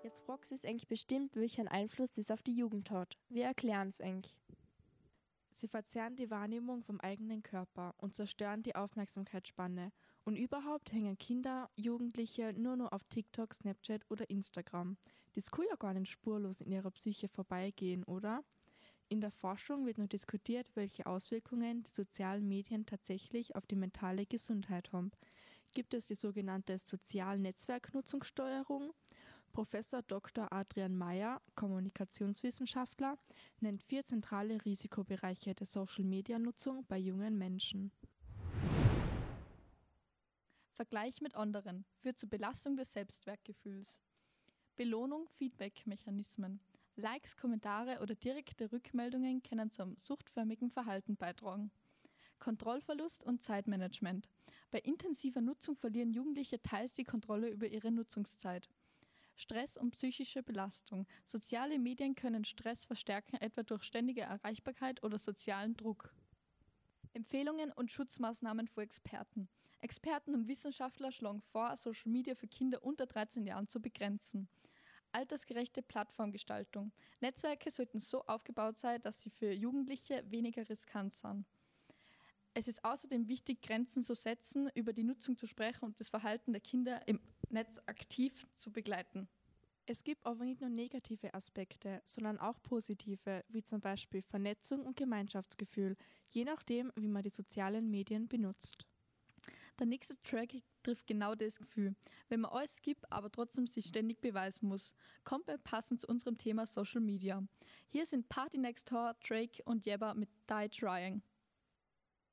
Jetzt fragst du es eigentlich bestimmt, welchen Einfluss das auf die Jugend hat. Wir erklären es eigentlich. Sie verzerren die Wahrnehmung vom eigenen Körper und zerstören die Aufmerksamkeitsspanne. Und überhaupt hängen Kinder, Jugendliche nur noch auf TikTok, Snapchat oder Instagram. Das kann ja gar nicht spurlos in ihrer Psyche vorbeigehen, oder? In der Forschung wird nur diskutiert, welche Auswirkungen die sozialen Medien tatsächlich auf die mentale Gesundheit haben. Gibt es die sogenannte Sozialnetzwerknutzungssteuerung? Professor Dr. Adrian Mayer, Kommunikationswissenschaftler, nennt 4 zentrale Risikobereiche der Social-Media-Nutzung bei jungen Menschen. Vergleich mit anderen führt zur Belastung des Selbstwertgefühls. Belohnung, Feedback-Mechanismen. Likes, Kommentare oder direkte Rückmeldungen können zum suchtförmigen Verhalten beitragen. Kontrollverlust und Zeitmanagement. Bei intensiver Nutzung verlieren Jugendliche teils die Kontrolle über ihre Nutzungszeit. Stress und psychische Belastung. Soziale Medien können Stress verstärken, etwa durch ständige Erreichbarkeit oder sozialen Druck. Empfehlungen und Schutzmaßnahmen für Experten. Experten und Wissenschaftler schlagen vor, Social Media für Kinder unter 13 Jahren zu begrenzen. Altersgerechte Plattformgestaltung. Netzwerke sollten so aufgebaut sein, dass sie für Jugendliche weniger riskant sind. Es ist außerdem wichtig, Grenzen zu setzen, über die Nutzung zu sprechen und das Verhalten der Kinder im Netz aktiv zu begleiten. Es gibt aber nicht nur negative Aspekte, sondern auch positive, wie zum Beispiel Vernetzung und Gemeinschaftsgefühl, je nachdem, wie man die sozialen Medien benutzt. Der nächste Track trifft genau das Gefühl. Wenn man alles gibt, aber trotzdem sich ständig beweisen muss. Komplett passend zu unserem Thema Social Media. Hier sind Party Next Door, Drake und Yebba mit Die Trying.